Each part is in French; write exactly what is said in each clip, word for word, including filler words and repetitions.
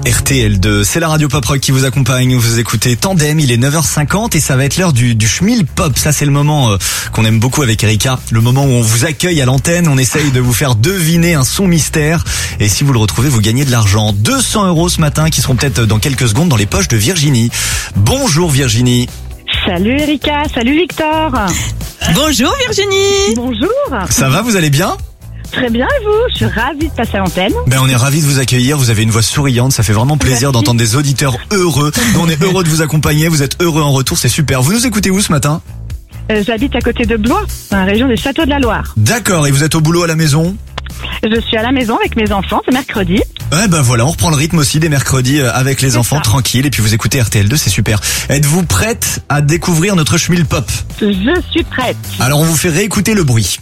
R T L deux, c'est la radio Pop Rock qui vous accompagne. Vous écoutez Tandem, il est neuf heures cinquante et ça va être l'heure du, du Schmil Pop. Ça, c'est le moment euh, qu'on aime beaucoup avec Erika. Le moment où on vous accueille à l'antenne, on essaye de vous faire deviner un son mystère. Et si vous le retrouvez, vous gagnez de l'argent. deux cents euros ce matin qui seront peut-être dans quelques secondes dans les poches de Virginie. Bonjour Virginie. Salut Erika, salut Victor. Bonjour Virginie. Bonjour. Ça va, vous allez bien ? Très bien et vous ? Je suis ravie de passer à l'antenne. Ben on est ravis de vous accueillir, vous avez une voix souriante, ça fait vraiment plaisir Merci. d'entendre des auditeurs heureux. Nous, on est heureux de vous accompagner, vous êtes heureux en retour, c'est super. Vous nous écoutez où ce matin ? Euh, j'habite à côté de Blois, dans la région des Châteaux de la Loire. D'accord, et vous êtes au boulot à la maison ? Je suis à la maison avec mes enfants, c'est mercredi. Ouais ben voilà, on reprend le rythme aussi des mercredis avec les C'est enfants, ça. tranquille, et puis vous écoutez R T L deux, c'est super. Êtes-vous prête à découvrir notre Schmil Pop ? Je suis prête. Alors on vous fait réécouter le bruit.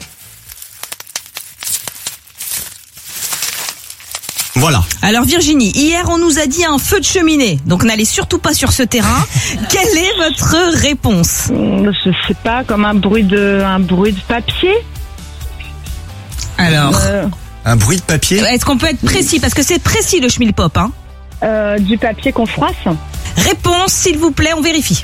Voilà. Alors Virginie, hier on nous a dit un feu de cheminée, donc n'allez surtout pas sur ce terrain. Quelle est votre réponse ? Hum, Je sais pas, comme un bruit de, un bruit de papier. Alors, Euh, Un bruit de papier ? est-ce qu'on peut être précis ? Parce que c'est précis le Schmil Pop, hein. euh, du papier qu'on froisse. Réponse, s'il vous plaît, on vérifie.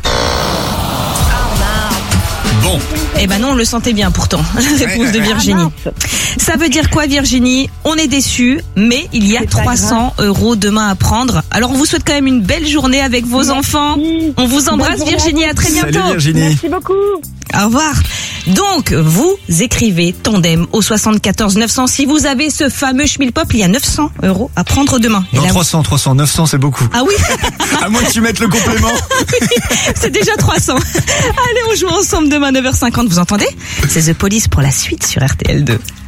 Bon. Eh ben non, on le sentait bien pourtant, la réponse de Ah, Virginie. mince. Ça veut dire quoi Virginie ? On est déçus, mais il y a C'est pas trois cents euros demain à prendre. Alors on vous souhaite quand même une belle journée avec vos enfants. On vous embrasse Bonne journée Virginie, à à très Salut bientôt. Virginie. Merci beaucoup. Au revoir. Donc, vous écrivez Tandem au soixante-quatorze neuf cents. Si vous avez ce fameux Schmil Pop, il y a neuf cents euros à prendre demain. Et Non, là, trois cents, trois cents, neuf cents c'est beaucoup. ah oui, À moins que tu mettes le complément. c'est déjà trois cents. Allez, on joue ensemble demain neuf heures cinquante, vous entendez ? C'est The Police pour la suite sur R T L deux.